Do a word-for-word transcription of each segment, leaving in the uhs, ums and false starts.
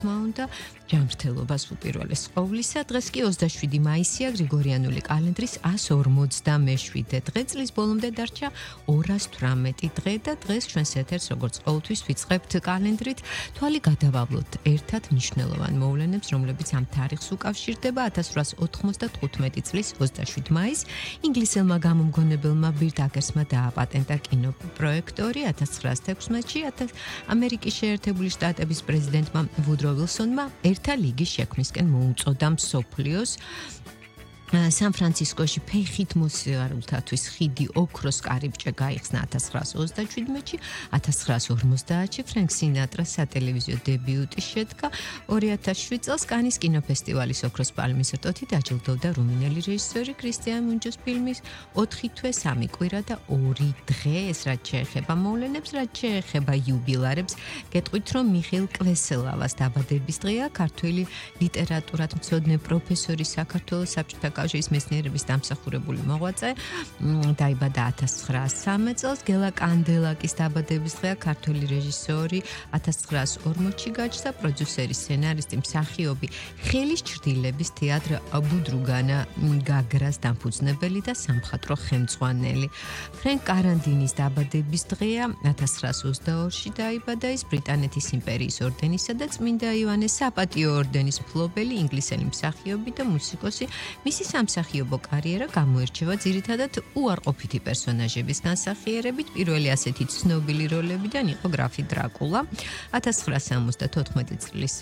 უნდა ჯანმრთელობას უპირველეს ყოვლისა. დღეს კი ოცდაშვიდი მაისია გრიგორიანული კალენდრის ას ორმოცდამეშვიდე დღე, წლის ბოლომდე დარჩა ორას თვრამეტი დღე და დღეს ჩვენს ეთერს როგორც ყოველთვის ვიწყებთ კალენდრით. თვალი გადავავლოთ ერთად მნიშვნელოვან მოვლენებს, რომლებიც ამ თარიღს უკავშირდება. ათას რვაას ოთხმოცდათხუთმეტი წლის ოცდაშვიდ მაისს ინგლისელმა გამომგონებელმა ბირდ აკერსმა დააპატენტა კინოპროექტორი. ათას ცხრაას თექვსმეტში ამერიკის შეერთებული შტატების პრეზიდენტმა ვუდრო ვილსონმა ერთა ლიგის შექმნისკენ მოუწოდა მსოფლიოს. სან-ფრანცისკოში ფეხით მოსიარულთათვის ხიდი ოქროს კარიბჭე გაიხსნა ათას ცხრაას ოცდაშვიდმეტში, ათას ცხრაას ორმოცდაათში ფრენკ სინატრას სატელევიზიო დებიუტი შედგა. ორი ათას შვიდ წელს კანის კინოფესტივალის ოქროს პალმის რტოთი დაჯილდოვდა რუმინელი რეჟისორი კრისტიან მუნჯოს ფილმის ოთხი თვე სამი კვირა და ორი დღე. ეს რაც შეეხება მოვლენებს, რაც შეეხება იუბილარებს, გეტყვით რომ მიხეილ კვესელავას დაბადების დღეა. ქართველი ლიტერატურად მცოდნე პროფესორი, საქართველოს საბჭოთა კავშირის მეცნიერების დამსახურებული მოღვაწე, დაიბადა ათას ცხრაას სამი წელს. გელა კანდელაკის დაბადების დღეა. ქართველი რეჟისორი, ათას ცხრაას ორმოცში გაჩნდა, პროდიუსერი, სცენარისტი, მსახიობი, ხელის ჩრდილების თეატრ ბუდრუგანა გაგრას დამფუძნებელი და სამხატვრო ხელმძღვანელი. ფრენკ კარანდინის დაბადების დღეა. ათას ცხრაას ოცდაორში დაიბადა ის, ბრიტანეთის იმპერიის ორდენისა და წმინდა იოანეს საპატიო ორდენის მფლობელი, ინგლისელი მსახიობი და მუსიკოსი. მისი სამსახიობო კარიერა გამოირჩევა ძირითადად უარყოფითი პერსონაჟების განსახიერებით. პირველი ასეთი ცნობილი როლებიდან იყო გრაფი დრაკულა. ათას ცხრაას სამოცდათოთხმეტი წლის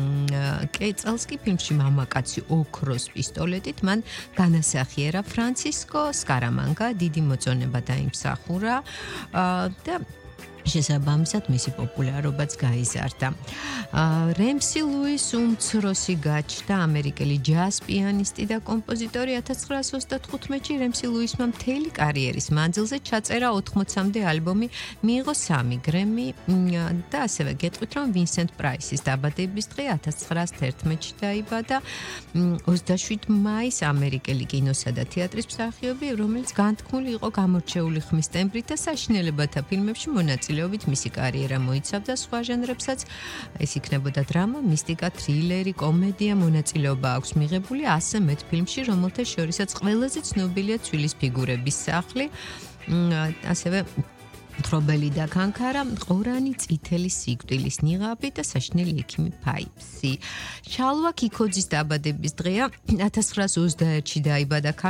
წელს კი ფილმში მამაკაცი ოქროს პისტოლეტით მან განასახიერა ფრანცისკო სკარამანგა, დიდი მოწონება დაიმსახურა და შესაბამისად მისი პოპულარობაც გაიზარდა. რემსი ლუის უმცროსი გაჩნდა, ამერიკელი ჯაზ პიანისტი და კომპოზიტორი. ათას ცხრაას ოცდათხუთმეტში რემსი ლუისმა მთელი კარიერის მანძილზე ჩაწერა ოთხმოცამდე ალბომი, მიიღო სამი გრემი და ასევე გეტყვით რომ ვინსენტ პრაისის დაბადების დღე ათას ცხრაას თერთმეტში დაიბადა. ოცდაშვიდ მაისს ამერიკელი კინოსა და თეატრის მსახიობი, რომელიც განთქმული იყო გამორჩეული ხმის ტემბრით და საშინელებათა ფილმებში მონაწილეობით, მისი კარიერა მოიცავდა სხვა ჟანრებსაც. ეს იქნებოდა დრამა, მისტიკა, თრილერი, კომედია, მონაწილეობა აქვს მიღებული ასზე მეტ ფილმში, რომელთა შორისაც ყველაზე ცნობილია ცვილის ფიგურების სახლი, ასევე თრობელი და კანქარა, ყორანი, წითელი სიკვდილის ნიღაბი და საშინელი ექიმი ფაიფსი. შალვა ქიქოძის დაბადების დღეა. ათას ცხრაას ოცდაერთში დაიბადა